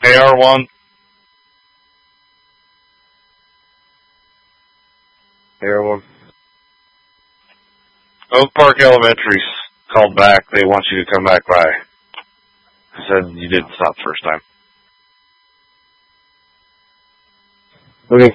AR1. AR1. Oak Park Elementary's called back. They want you to come back by. I said you didn't stop the first time. Okay.